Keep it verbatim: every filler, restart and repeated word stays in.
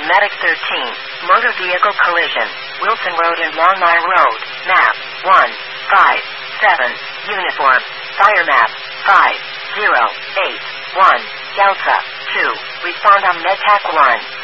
Medic thirteen. Motor vehicle collision. Wilson Road and Longmire Road. Map one five seven. Uniform. Fire map five zero eight one. Delta two. Respond on MedTac one.